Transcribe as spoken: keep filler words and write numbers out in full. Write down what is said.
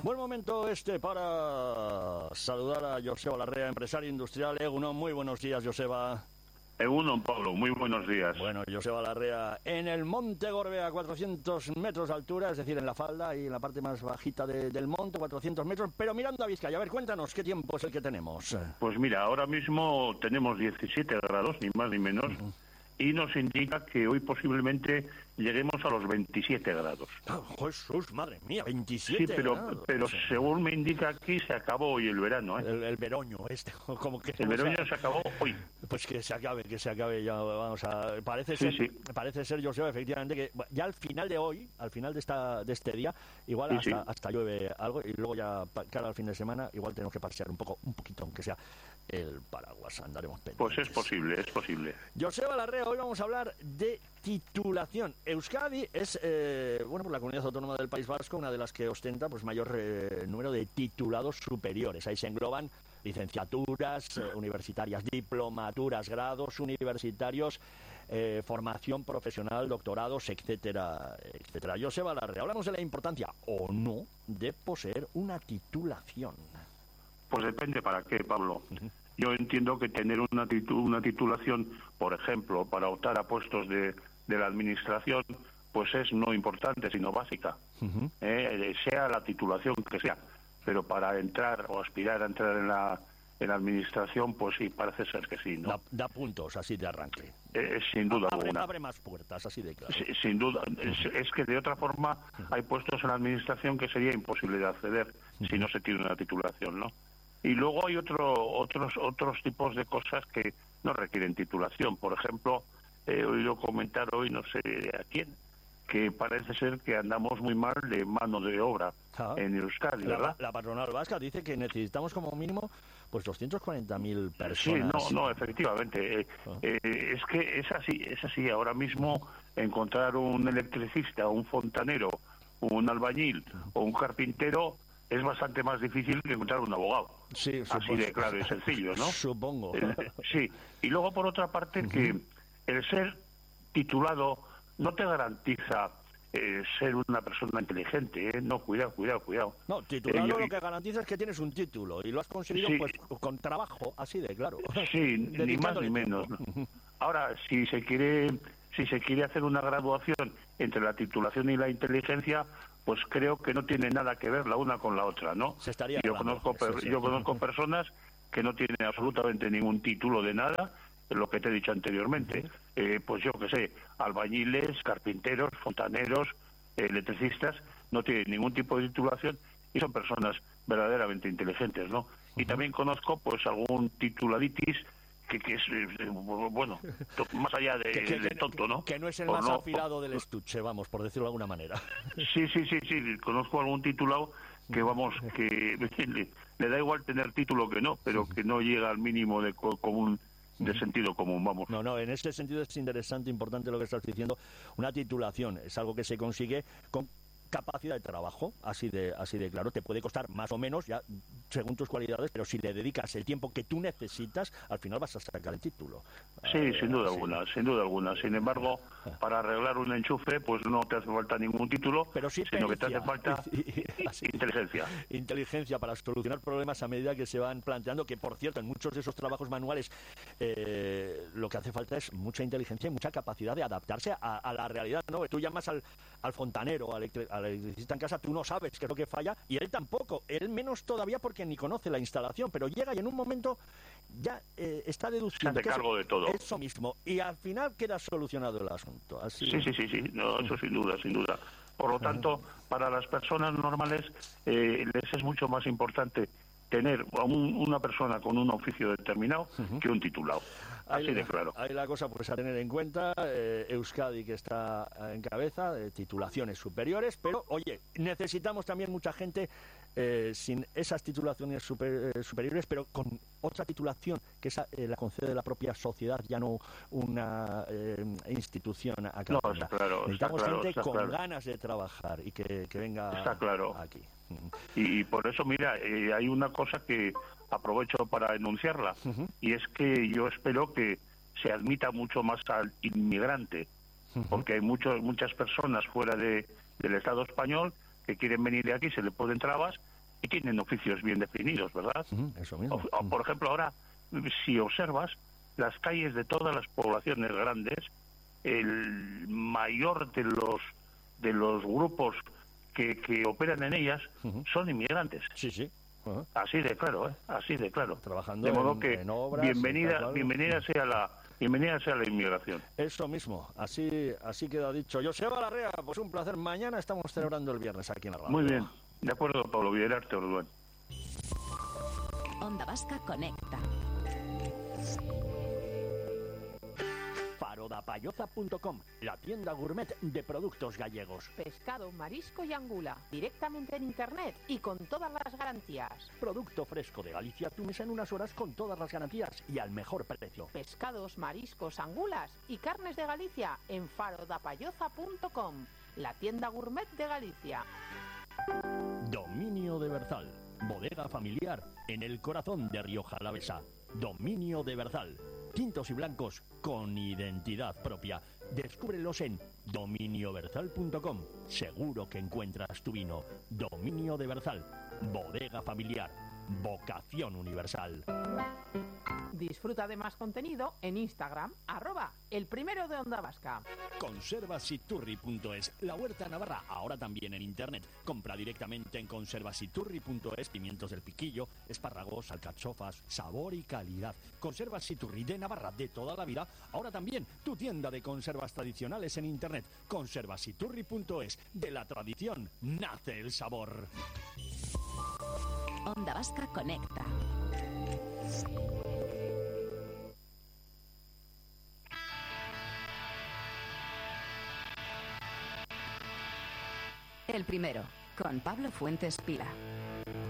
Buen momento este para saludar a Joseba Larrea, empresario industrial. Egunon, muy buenos días, Joseba. Egunon, Pablo, muy buenos días. Bueno, Joseba Larrea, en el Monte Gorbea, a cuatrocientos metros de altura, es decir, en la falda y en la parte más bajita de, del monte, cuatrocientos metros, pero mirando a Vizcaya. A ver, cuéntanos, ¿qué tiempo es el que tenemos? Pues mira, ahora mismo tenemos diecisiete grados, ni más ni menos, uh-huh. y nos indica que hoy posiblemente lleguemos a los veintisiete grados. Oh, Jesús, madre mía, veintisiete Sí, pero, grados. pero según me indica aquí, se acabó hoy el verano, ¿eh? El, el veroño este, como que... El veroño se acabó hoy. Pues que se acabe, que se acabe ya, vamos a... Parece sí, ser, sí. parece ser, Joseba, efectivamente, que ya al final de hoy, al final de esta de este día, igual sí, hasta, sí. hasta llueve algo, y luego ya, cara al fin de semana, igual tenemos que pasear un poco, un poquito, aunque sea el paraguas, andaremos pendientes. Pues es posible, es posible. Joseba Larrea, hoy vamos a hablar de titulación. Euskadi es, eh, bueno, por la comunidad autónoma del País Vasco, una de las que ostenta pues mayor eh, número de titulados superiores. Ahí se engloban licenciaturas eh, universitarias, diplomaturas, grados universitarios, eh, formación profesional, doctorados, etcétera, etcétera. Joseba Larrea, hablamos de la importancia o no de poseer una titulación. Pues depende para qué, Pablo. Uh-huh. Yo entiendo que tener una, titu- una titulación, por ejemplo, para optar a puestos de, de la administración, pues es no importante, sino básica. Uh-huh. Eh, sea la titulación que sea. Pero para entrar o aspirar a entrar en la, en la administración, pues sí, parece ser que sí, ¿no? Da, da puntos así de arranque. Eh, sin duda abre, alguna. Abre más puertas, así de claro. Sí, sin duda. Es, es que de otra forma hay puestos en la administración que sería imposible de acceder uh-huh. si no se tiene una titulación, ¿no? Y luego hay otro, otros otros tipos de cosas que no requieren titulación. Por ejemplo, he oído comentar hoy, no sé a quién, que parece ser que andamos muy mal de mano de obra ah, en Euskadi, ¿verdad? La, la patronal vasca dice que necesitamos como mínimo pues doscientos cuarenta mil personas. Sí, no, no, efectivamente. Eh, ah. eh, es que es así, es así. Ahora mismo encontrar un electricista, un fontanero, un albañil uh-huh. o un carpintero es bastante más difícil que encontrar un abogado. Sí, así de claro y sencillo, ¿no? Supongo. Eh, sí. Y luego, por otra parte, uh-huh. que el ser titulado no te garantiza eh, ser una persona inteligente, ¿eh? No, cuidado, cuidado, cuidado. No, titulado eh, yo, lo que garantiza es que tienes un título y lo has conseguido sí, pues con trabajo, así de claro. Sí, ni más ni menos. ¿no? Ahora, si se quiere si se quiere hacer una graduación entre la titulación y la inteligencia, pues creo que no tiene nada que ver la una con la otra, ¿no? Se estaría yo hablando, conozco sí, sí. yo conozco personas que no tienen absolutamente ningún título de nada, lo que te he dicho anteriormente, uh-huh. eh, pues yo que sé, albañiles, carpinteros, fontaneros, eh, electricistas, no tienen ningún tipo de titulación y son personas verdaderamente inteligentes, ¿no? Uh-huh. Y también conozco pues algún tituladitis que, que es, eh, bueno, to- más allá de, que, que, de tonto, ¿no? Que no es el o más no, afilado del estuche, vamos, por decirlo de alguna manera. Sí, sí, sí, sí, conozco algún titulado que, vamos, que le, le da igual tener título que no, pero que no llega al mínimo de co- común de sentido común, vamos. No, no, en este sentido es interesante, importante lo que estás diciendo. Una titulación es algo que se consigue con capacidad de trabajo, así de así de claro. Te puede costar más o menos, ya según tus cualidades, pero si le dedicas el tiempo que tú necesitas, al final vas a sacar el título. Sí, eh, sin duda sí. alguna, sin duda alguna. Sin embargo, para arreglar un enchufe, pues no te hace falta ningún título, pero sí sino que te hace falta y, y, así, inteligencia. Inteligencia para solucionar problemas a medida que se van planteando, que por cierto, en muchos de esos trabajos manuales eh, lo que hace falta es mucha inteligencia y mucha capacidad de adaptarse a, a la realidad, ¿no? Tú llamas al, al fontanero, al, al electricista en casa, tú no sabes qué es lo que falla, y él tampoco, él menos todavía porque ni conoce la instalación, pero llega y en un momento ya eh, está deduciendo se hace cargo de todo. Eso mismo, y al final queda solucionado el asunto. Así... Sí, sí, sí, sí, no, eso sin duda, sin duda. Por lo tanto, para las personas normales eh, les es mucho más importante tener a un, una persona con un oficio determinado uh-huh. que un titulado. Así ahí, de claro. Ahí la cosa pues a tener en cuenta, eh, Euskadi que está en cabeza de titulaciones superiores, pero oye, necesitamos también mucha gente eh, sin esas titulaciones super, eh, superiores, pero con otra titulación que esa, eh, la concede la propia sociedad, ya no una eh, institución académica. No, está claro, necesitamos está claro, gente está con claro. ganas de trabajar y que, que venga está claro. aquí. Y, y por eso, mira, eh, hay una cosa que aprovecho para enunciarla, uh-huh. y es que yo espero que se admita mucho más al inmigrante, uh-huh. porque hay muchos muchas personas fuera de, del Estado español que quieren venir de aquí, se le ponen trabas, y tienen oficios bien definidos, ¿verdad? Uh-huh, eso mismo. O, o, por ejemplo, ahora, si observas las calles de todas las poblaciones grandes, el mayor de los de los grupos que, que operan en ellas uh-huh. son inmigrantes. Sí, sí. Uh-huh. Así de claro, ¿eh? Así de claro. Trabajando de modo en, que en obras, bienvenida, claro. bienvenida sea la bienvenida sea la inmigración. Eso mismo, así así queda dicho. Joseba Larrea, pues un placer. Mañana estamos celebrando el viernes aquí en la radio. Muy bien, de acuerdo, Pablo Villararte, Orduán. Onda Vasca Conecta. faro da payoza punto com, la tienda gourmet de productos gallegos. Pescado, marisco y angula, directamente en internet y con todas las garantías. Producto fresco de Galicia, Túnez en unas horas con todas las garantías y al mejor precio. Pescados, mariscos, angulas y carnes de Galicia en faro da payoza punto com, la tienda gourmet de Galicia. Dominio de Berzal, bodega familiar en el corazón de Rioja Alavesa. Dominio de Berzal. Tintos y blancos con identidad propia. Descúbrelos en dominio berzal punto com. Seguro que encuentras tu vino. Dominio de Berzal. Bodega familiar. Vocación universal. Disfruta de más contenido en Instagram, arroba el primero de Onda Vasca. Conservasiturri punto es, la huerta navarra, ahora también en internet. Compra directamente en conservasiturri punto es, pimientos del piquillo, espárragos, alcachofas, sabor y calidad. Conservasiturri de Navarra de toda la vida, ahora también tu tienda de conservas tradicionales en internet. Conservasiturri punto es, de la tradición nace el sabor. Onda Vasca Conecta. El primero, con Pablo Fuentes Pila.